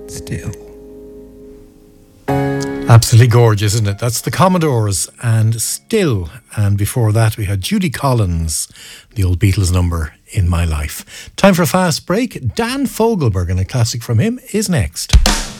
Still. Absolutely gorgeous, isn't it? That's the Commodores and Still. And before that, we had Judy Collins, the old Beatles number, In My Life. Time for a fast break. Dan Fogelberg, and a classic from him, is next.